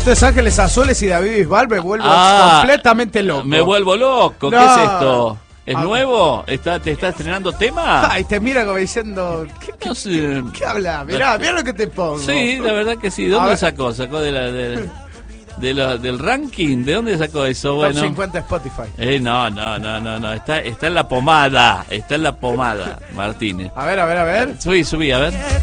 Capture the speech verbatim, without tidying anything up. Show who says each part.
Speaker 1: Entonces Ángeles Azules y David Bisbal me vuelvo
Speaker 2: Ah,
Speaker 1: completamente loco.
Speaker 2: Me vuelvo loco. ¿Qué
Speaker 1: No.
Speaker 2: es esto? ¿Es
Speaker 1: Ah.
Speaker 2: nuevo? ¿Está, ¿Te está estrenando tema?
Speaker 1: Ay, te mira como diciendo, ¿qué, qué,
Speaker 2: No sé.
Speaker 1: qué habla? Mirá, mirá lo que te pongo.
Speaker 2: Sí, la verdad que sí. ¿De
Speaker 1: A
Speaker 2: dónde
Speaker 1: ver.
Speaker 2: sacó? ¿Sacó de la, de, de la- del ranking? ¿De dónde sacó eso?
Speaker 1: Top
Speaker 2: Bueno.
Speaker 1: cincuenta Spotify.
Speaker 2: Eh, no, no, no, no, no. Está, está en la pomada. Está en la pomada, Martínez.
Speaker 1: A ver, a ver, a ver.
Speaker 2: Subí, subí, a ver.